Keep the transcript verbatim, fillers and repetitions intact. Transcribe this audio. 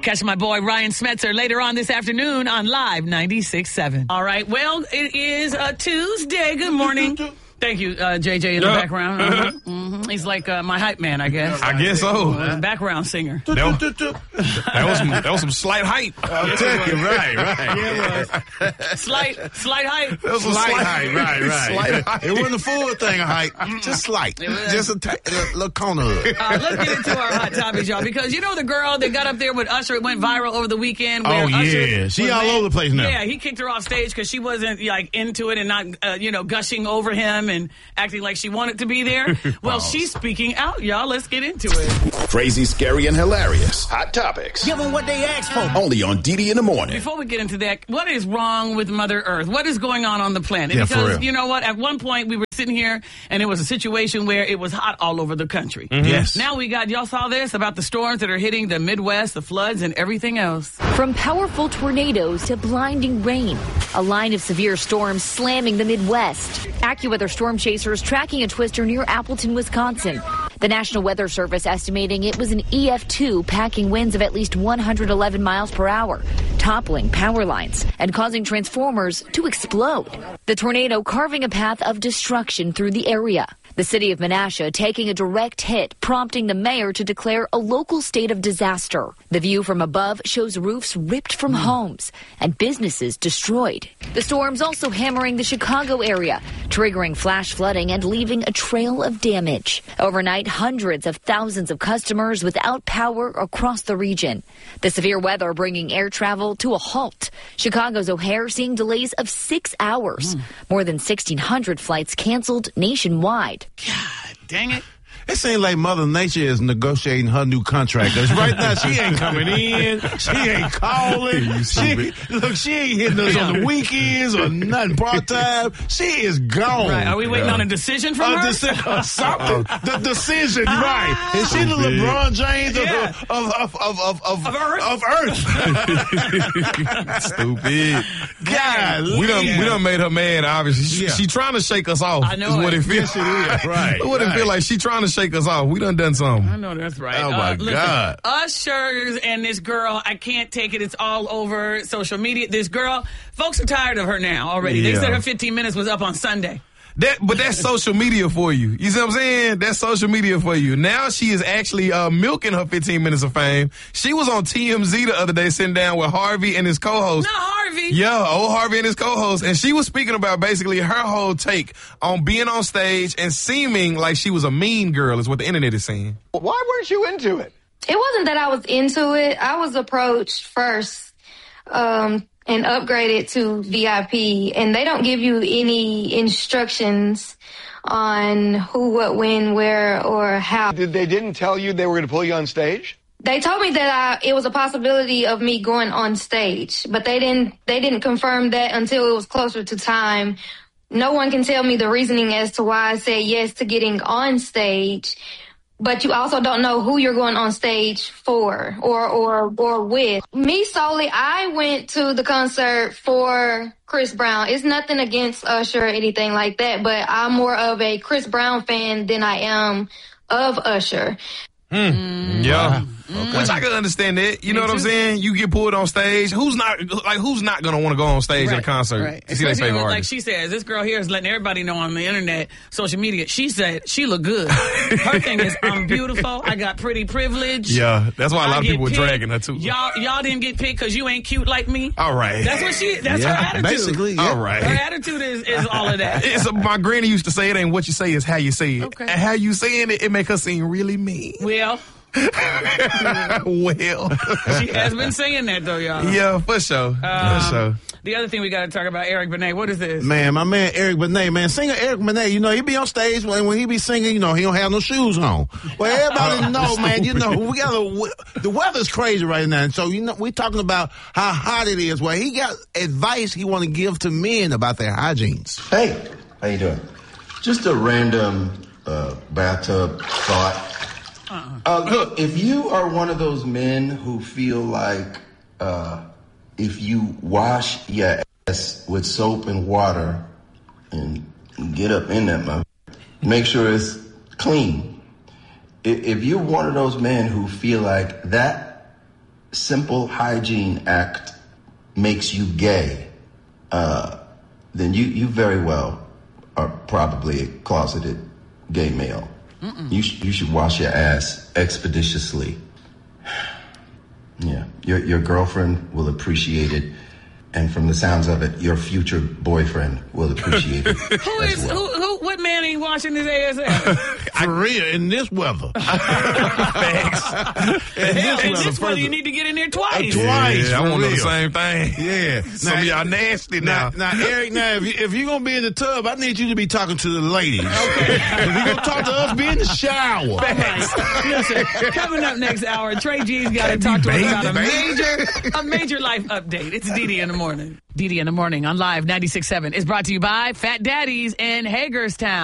Catch my boy Ryan Smetzer later on this afternoon on Live ninety-six point seven. All right, well, it is a Tuesday. Good morning. Thank you, uh, J J in the Yep. background. Uh-huh. Mm-hmm. He's like uh, my hype man, I guess. I guess so. Uh, background singer. That was, that was some that was some slight hype. I'm taking right, right. Yeah, it was. Slight, slight hype. That was some Slight slight height, right, right. Slight hype. It wasn't a full thing of height, just slight, just a t- little, little corner of it. Uh, let's get into our hot topics, y'all, because you know the girl that got up there with Usher, it went viral over the weekend. Where Oh, yeah. Usher She was all mad- over the place now. Yeah, he kicked her off stage because she wasn't like into it and not, uh, you know, gushing over him and acting like she wanted to be there. Well, she's speaking out, y'all. Let's get into it. Crazy, scary, and hilarious. Hot topics. Give them what they asked for. Only on D D in the morning. Before we get into that, what is wrong with Mother Earth? What is going on on the planet? Yeah, for because, real. you know what? At one point, we were sitting here, and it was a situation where it was hot all over the country. Yes. Now we got, y'all saw this, about the storms that are hitting the Midwest, the floods, and everything else. From powerful tornadoes to blinding rain, a line of severe storms slamming the Midwest. AccuWeather storm chasers tracking a twister near Appleton, Wisconsin. The National Weather Service estimating it was an E F two packing winds of at least one hundred eleven miles per hour, toppling power lines and causing transformers to explode. The tornado carving a path of destruction through the area. The city of Menasha taking a direct hit, prompting the mayor to declare a local state of disaster. The view from above shows roofs ripped from homes and businesses destroyed. The storms also hammering the Chicago area, triggering flash flooding and leaving a trail of damage. Overnight, hundreds of thousands of customers without power across the region. The severe weather bringing air travel to a halt. Chicago's O'Hare seeing delays of six hours. More than sixteen hundred flights canceled nationwide. God dang it. It seems like Mother Nature is negotiating her new contract. 'Cause right now, she ain't coming in. She ain't calling. She, look, she ain't hitting us on the weekends or nothing part-time. She is gone. Right. Are we waiting on a decision from A her? decision, or something. The decision, right. And she the LeBron James of, Yeah. of, of, of, of, of, Of Earth. Of Earth. Stupid. God, We done we done made her mad. Obviously, she, Yeah. she trying to shake us off. I know Is what it. it feels. Yes, it is. Right, What it right. feel like? She trying to shake us off. We done done something. I know that's right. Oh, my listen, God. Ushers and this girl, I can't take it. It's all over social media. This girl, folks are tired of her now already. They Yeah. said her fifteen minutes was up on Sunday. That, but that's social media for you. You see what I'm saying? That's social media for you. Now she is actually uh, milking her fifteen minutes of fame. She was on T M Z the other day sitting down with Harvey and his co-host. Not Harvey. Yeah, old Harvey and his co-host. And she was speaking about basically her whole take on being on stage and seeming like she was a mean girl is what the internet is saying. Why weren't you into it? It wasn't that I was into it. I was approached first um, and upgraded to V I P, and they don't give you any instructions on who, what, when, where, or how. Did they didn't tell you they were going to pull you on stage? They told me that I, it was a possibility of me going on stage, but they didn't. They didn't confirm that until it was closer to time. No one can tell me the reasoning as to why I said yes to getting on stage. But you also don't know who you're going on stage for or or or with. Me solely, I went to the concert for Chris Brown. It's nothing against Usher or anything like that, but I'm more of a Chris Brown fan than I am of Usher. Mm. Yeah. Okay. Which I can understand that. You Me know what I'm too. saying? You get pulled on stage. Who's not like who's not gonna want to go on stage at a concert Right. to see their Especially favorite like artist? she says, this girl here is letting everybody know on the internet, social media. She said she look good. Her thing is, I'm beautiful. I got pretty privilege. Yeah, that's why a lot I of get people were picked. dragging her too. Y'all, y'all didn't get picked because you ain't cute like me. All right. That's what she. That's Yeah, her attitude. basically, yeah. All right. Her attitude is, is all of that. It's a, my granny used to say it ain't what you say, it's how you say it. Okay. And how you saying it, it make her seem really mean. Well, Well. she has been saying that though, y'all. Yeah, for sure. Um, for sure. The other thing we got to talk about, Eric Benet. What is this? Man, my man Eric Benet, man, singer Eric Benet, you know, he be on stage when, when he be singing, you know, he don't have no shoes on. Well, everybody know, man, you know, we got a, the weather's crazy right now. And so, you know, we talking about how hot it is. Well, he got advice he want to give to men about their hygienes. Hey, how you doing? Just a random uh, bathtub thought. Uh-uh. Uh, look, if you are one of those men who feel like uh, if you wash your ass with soap and water and get up in that mother, make sure it's clean. If, if you're one of those men who feel like that simple hygiene act makes you gay, uh, then you, you very well are probably a closeted gay male. Mm-mm. You, sh- you should wash your ass expeditiously. Yeah, your your girlfriend will appreciate it, and from the sounds of it, your future boyfriend will appreciate it. Who as is well. who, who? What man ain't washing his ass out? For real, in this weather. Facts. In this In weather, this weather, first- you need to get in there twice. Uh, twice. Yeah, I for want to know the real. same thing. Yeah. Some Now- of y'all nasty Now, now. now, Eric, now, if, you, if you're going to be in the tub, I need you to be talking to the ladies. Okay. If you're going to talk to us, be in the shower. All right. Listen, coming up next hour, Trey G's got to talk to us about a major, a major life update. It's Didi in the morning. Didi in the morning on Live ninety-six point seven is brought to you by Fat Daddies in Hagerstown.